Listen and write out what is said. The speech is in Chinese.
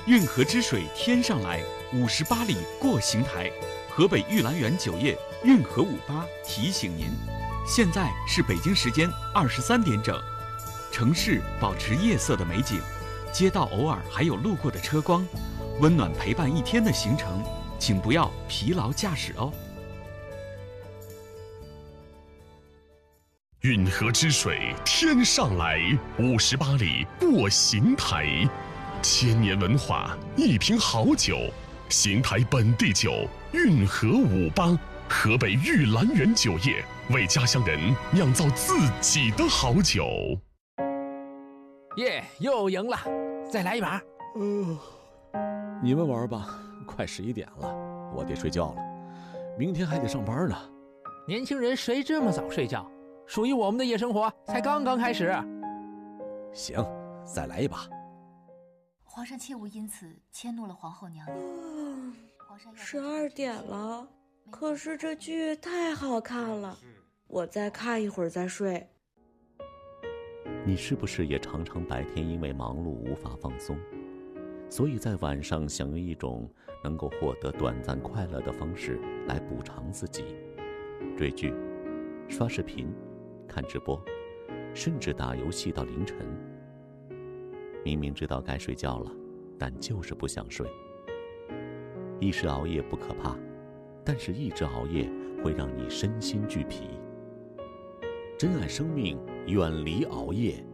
运河之水天上来，58里过邢台。河北玉兰园酒业运河58提醒您，现在是北京时间23点整，城市保持夜色的美景，街道偶尔还有路过的车光，温暖陪伴一天的行程，请不要疲劳驾驶哦。 运河之水天上来，58里过邢台。千年文化，一瓶好酒，邢台本地酒运河58，河北玉兰园酒业为家乡人酿造自己的好酒。 耶，又赢了，再来一把。 你们玩吧，快11点了，我得睡觉了，明天还得上班呢。 年轻人谁这么早睡觉？属于我们的夜生活才刚刚开始。 行，再来一把。 皇上切勿因此迁怒了皇后娘娘。 12点了，可是这剧太好看了，我再看一会儿再睡。 你是不是也常常白天因为忙碌无法放松，所以在晚上想用一种能够获得短暂快乐的方式来补偿自己？追剧、刷视频、看直播，甚至打游戏到凌晨。明明知道该睡觉了，但就是不想睡。一时熬夜不可怕，但是一直熬夜会让你身心俱疲。珍爱生命，远离熬夜，